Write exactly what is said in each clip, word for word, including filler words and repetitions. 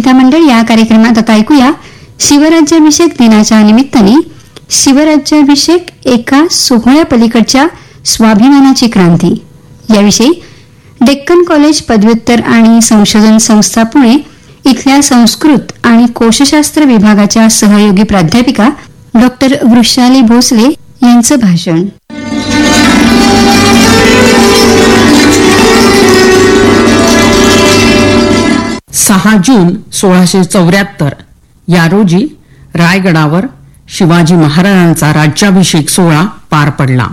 श्रोता मंडळ, या कार्यक्रमात आता ऐकूया शिवराज्याभिषेक दिनाच्या निमित्ताने शिवराज्याभिषेक एका सोहळ्या पलीकडच्या स्वाभिमानाची क्रांती याविषयी डेक्कन कॉलेज पदव्युत्तर आणि संशोधन संस्था पुणे इथल्या संस्कृत आणि कोशशास्त्र विभागाच्या सहयोगी प्राध्यापिका डॉक्टर वृषाली भोसले यांचं भाषण. सहा जून सोळाशे चौऱ्याहत्तर या रोजी रायगडावर शिवाजी महाराजांचा राज्याभिषेक सोहळा पार पडला.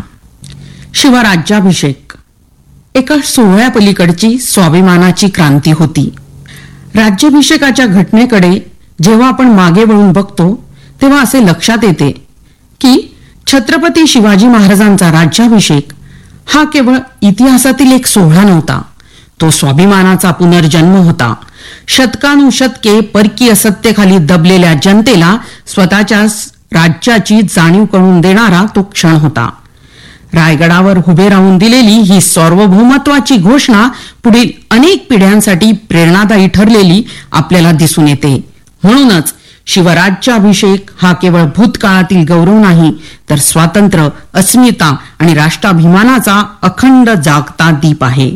शिवराज्याभिषेक एका सोहळ्यापलीकडची स्वाभिमानाची क्रांती होती. राज्याभिषेकाच्या घटनेकडे जेव्हा आपण मागे वळून बघतो तेव्हा असे लक्षात येते की छत्रपती शिवाजी महाराजांचा राज्याभिषेक हा केवळ इतिहासातील एक सोहळा नव्हता, तो स्वाभिमानाचा पुनर्जन्म होता. शतकानुशतके परकीय सत्तेखाली दबलेल्या जनतेला स्वतःच्या राज्याची जाणीव करून देणारा तो क्षण होता. रायगडावर उभे राहून दिलेली ही सार्वभौमत्वाची घोषणा पुढील अनेक पिढ्यांसाठी प्रेरणादायी ठरलेली आपल्याला दिसून येते. म्हणूनच शिवराज्याभिषेक हा केवळ भूतकाळातील गौरव नाही, तर स्वातंत्र्य, अस्मिता आणि राष्ट्राभिमानाचा अखंड जागता दीप आहे.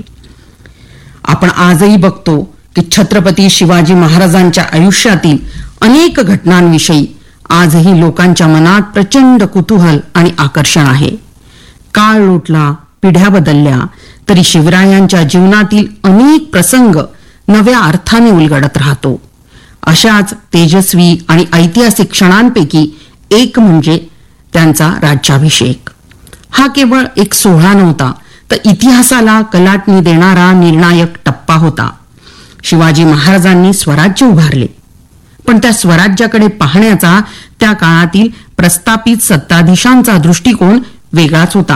आपण आजही बघतो की छत्रपती शिवाजी महाराजांच्या आयुष्यातील अनेक घटनांविषयी आजही लोकांच्या मनात प्रचंड कुतूहल आणि आकर्षण आहे. काळ लोटला, पिढ्या बदलल्या, तरी शिवरायांच्या जीवनातील अनेक प्रसंग नव्या अर्थाने उलगडत राहतो. अशाच तेजस्वी आणि ऐतिहासिक क्षणांपैकी एक म्हणजे त्यांचा राज्याभिषेक. हा केवळ एक सोहळा नव्हता, तर इतिहासाला कलाटणी देणारा निर्णायक टप्पा होता. शिवाजी महाराजांनी स्वराज्य उभारले, पण त्या स्वराज्याकडे पाहण्याचा त्या काळातील प्रस्थापित सत्ताधीशांचा दृष्टिकोन वेगळाच होता.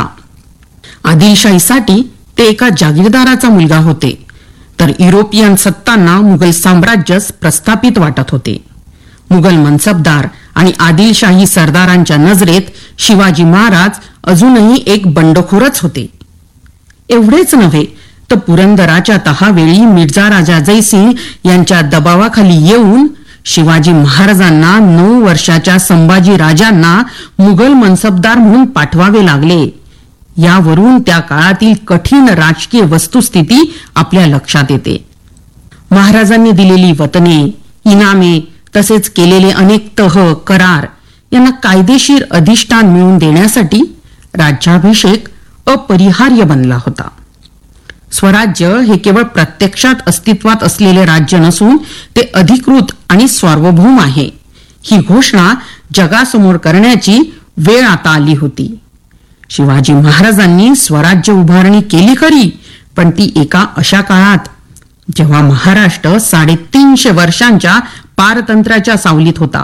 आदिलशाहीसाठी ते एका जागीरदाराचा मुलगा होते, तर युरोपियन सत्तांना मुघल साम्राज्य प्रस्थापित वाटत होते. मुघल मनसबदार आणि आदिलशाही सरदारांच्या नजरेत शिवाजी महाराज अजूनही एक बंडखोरच होते. एवढेच नव्हे तर पुरंदराच्या तहावेळी मिर्झा राजा जयसिंग यांच्या दबावाखाली येऊन शिवाजी महाराजांना नऊ वर्षाच्या संभाजी राजांना मुघल मनसबदार म्हणून पाठवावे लागले. यावरून त्या काळातील कठीण राजकीय वस्तुस्थिती आपल्या लक्षात येते. महाराजांनी दिलेली वतने, इनामे तसेच केलेले अनेक तह, करार यांना कायदेशीर अधिष्ठान मिळवून देण्यासाठी राज्याभिषेक अपरिहार्य बनला होता. स्वराज्य हे केवळ प्रत्यक्षात अस्तित्वात असलेले राज्य नसून ते अधिकृत आणि सार्वभौम आहे, ही घोषणा जगासमोर करण्याची वेळ आता आली होती. शिवाजी महाराजांनी स्वराज्य उभारणी केली खरी, पण ती एका अशा काळात जेव्हा महाराष्ट्र साडेतीनशे वर्षांच्या पारतंत्र्याच्या सावलीत होता.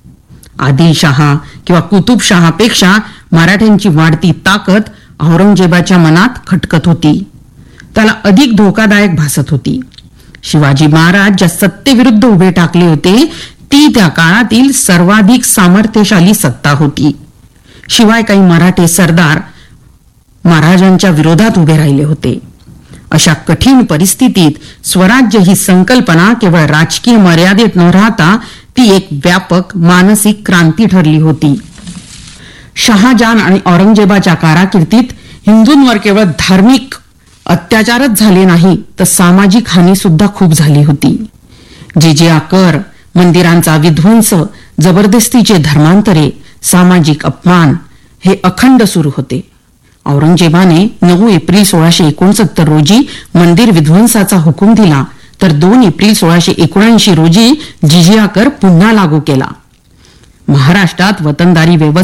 आदिलशहा किंवा कुतुबशहापेक्षा मराठ्यांची वाढती ताकद औरंगजेबाच्या मनात खटकत होती, त्याला अधिक धोकादायक भासत होती. शिवाजी महाराज ज्या सत्तेविरुद्ध उभे टाकले होते ती त्या काळातील सर्वाधिक सामर्थ्यशाली सत्ता होती. शिवाय काही मराठे सरदार महाराजांच्या विरोधात उभे राहिले होते. अशा कठीण परिस्थितीत स्वराज्य ही संकल्पना केवळ राजकीय मर्यादेत न राहता ती एक व्यापक मानसिक क्रांती ठरली होती. शहाजहान आणि औरंगजेबाच्या कारकिर्दीत हिंदूंवर केवळ धार्मिक अत्याचारच झाले नाही, तर सामाजिक हानी सुद्धा खूप झाली होती. जिजिया कर, मंदिरांचा विध्वंस, जबरदस्तीचे धर्मांतरे, सामाजिक अपमान हे अखंड सुरू होते. औरंगजेबाने नऊ एप्रिल सोळाशे एकोणसत्तर रोजी मंदिर विध्वंसाचा हुकूम दिला, तर दोन एप्रिल सोळाशे एकोणऐंशी रोजी जिजिया कर पुन्हा लागू केला. महाराष्ट्रात वतनदारी व्यवस्था